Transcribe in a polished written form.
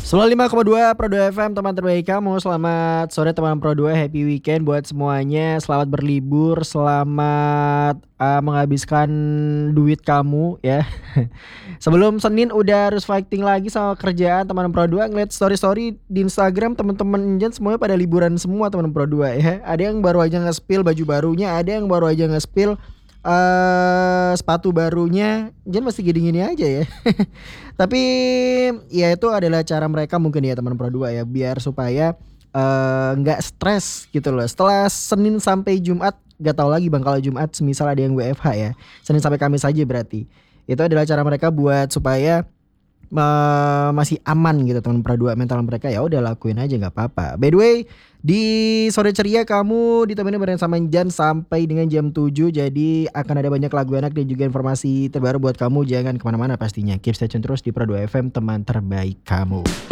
95,2 Pro 2 FM, teman terbaik kamu. Selamat sore teman Pro 2, happy weekend buat semuanya. Selamat berlibur, selamat menghabiskan duit kamu ya. Sebelum Senin udah harus fighting lagi sama kerjaan teman Pro 2. Ngeliat story-story di Instagram teman-teman Injen semuanya pada liburan semua teman Pro 2 ya. Ada yang baru aja nge-spill baju barunya, ada yang baru aja nge-spill sepatu barunya. Jen masih gini-gini aja ya. Tapi ya itu adalah cara mereka mungkin ya teman Pro 2 ya, biar supaya nggak stres gitu loh. Setelah Senin sampai Jumat, gak tahu lagi bang kalau Jumat semisal ada yang WFH ya, Senin sampai Kamis aja berarti. Itu adalah cara mereka buat supaya masih aman gitu teman Pro 2, mental mereka ya udah lakuin aja nggak apa-apa. By the way, di sore ceria kamu ditemani bareng sama Jan sampai dengan jam 7. Jadi akan ada banyak lagu enak dan juga informasi terbaru buat kamu. Jangan kemana-mana pastinya. Keep stay tune terus di Pro 2 FM, teman terbaik kamu.